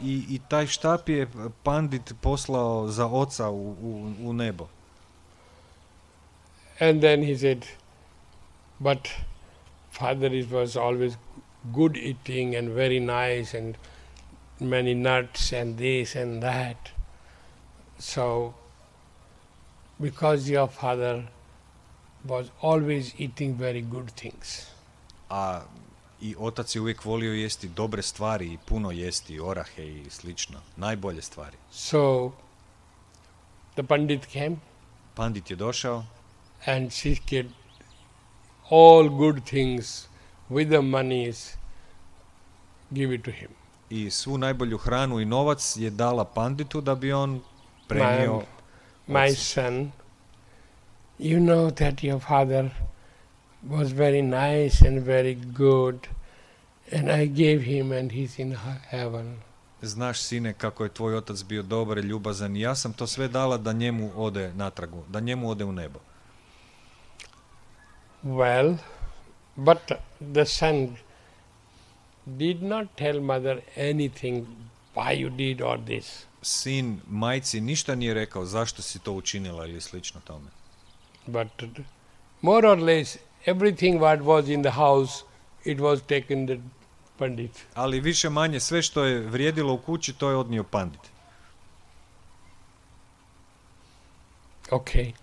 I taj štap je pandit poslao za oca u nebo. And then he said, but father was always good eating and very nice and many nuts and this and that. So, because your father was always eating very good things. I otac je uvijek volio jesti dobre stvari i puno jesti orahe i slično. Najbolje stvari. So, the Pandit came Pandit je došao and she get all good things with the monies, give it to him. i svu najbolju hranu i novac je dala panditu da bi on prenio My son, you know that your father was very nice and very good, and I gave him and he's in heaven. Znaš, sine, kako je tvoj otac bio dobar i ljubazan i ja sam to sve dala da njemu ode natragu, da njemu ode u nebo. Well, but the son did not tell mother anything why you did all this. Sin majci ništa nije rekao zašto si to učinila ili slično tome. But more or less everything what was in the house, it was taken the Pandit. Ali više manje sve što je vrijedilo u kući to je odnio pandit. Okay.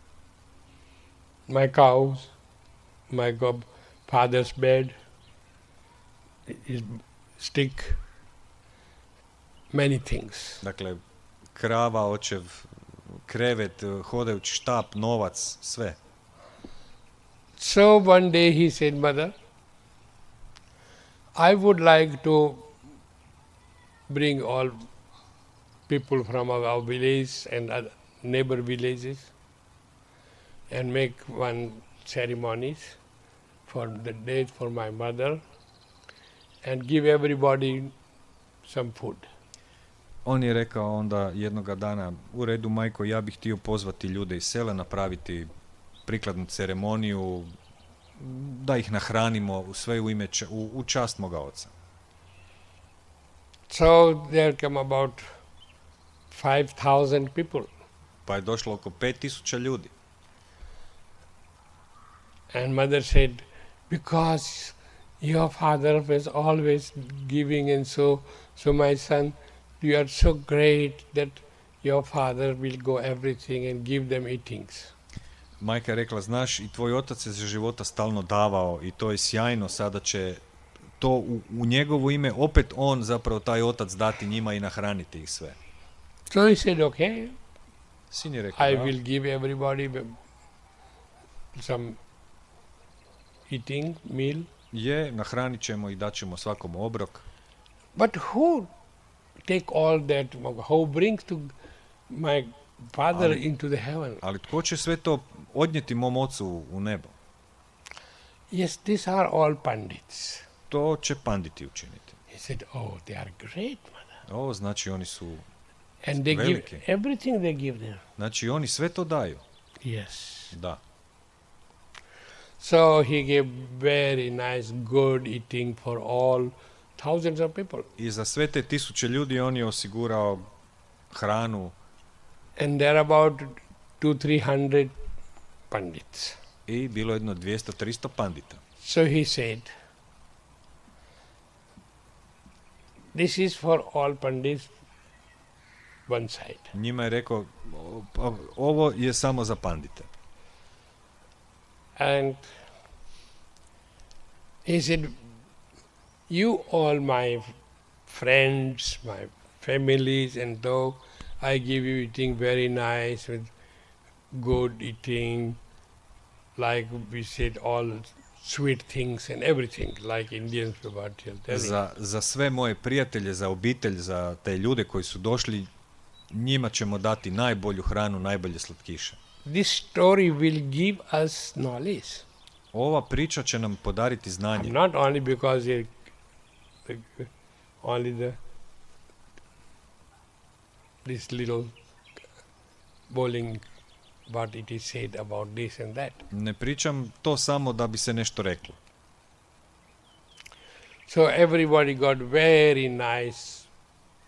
My cows, my father's bed, his stick, many things. Dakle, krava, očev, krevet, hodajući štap, novac, sve. So one day he said, Mother, I would like to bring all people from our village and other neighbor villages and make one ceremonies for the day for my mother and give everybody some food. On je rekao onda jednoga dana, u redu majko, ja bih htio pozvati ljude iz sela, napraviti prikladnu ceremoniju, da ih nahranimo u sve u ime u čast moga oca. So there come about 5,000 people. Pa je došlo oko 5,000 ljudi. And mother said, because your father was always giving and so my son, you are so great that your father will go everything and give them eatings. Majka je rekla, znaš, i tvoj otac je za života stalno davao i to je sjajno, sada će to u njegovo ime opet on, zapravo taj otac, dati njima i nahraniti ih sve. So he said, okay, Sin je rekao, I will give everybody some eating, meal. Je, nahranit ćemo i daćemo svakom obrok. But who take all that, who brings to my father into the heaven? Ali tko će sve to odnijeti mom ocu u nebo? Yes, these are all pandits. To će panditi učiniti. He said, oh, they are great, mother. O, znači oni su And they veliki. give everything they give them. Znači oni sve to daju. Yes. Da. So he gave very nice, good eating for all thousands of people. I za sve te 1000 ljudi on je osigurao hranu. And there are about 200-300 pandits. I bilo jedno 200-300 pandita. So he said, this is for all pandits one side. Njima je rekao, ovo je samo za pandite. And he said, you all my friends, my families, and though I give you eating very nice, with good eating, like we said, all sweet things and everything, like Indians about Za sve moje prijatelje, za obitelj, za te ljude koji su došli, njima ćemo dati najbolju hranu, najbolje slatkiše. This story will give us knowledge. Ova priča će nam podariti znanje. Not only because this little bowling, what it is said about this and that. Ne pričam to samo da bi se nešto reklo. So everybody got very nice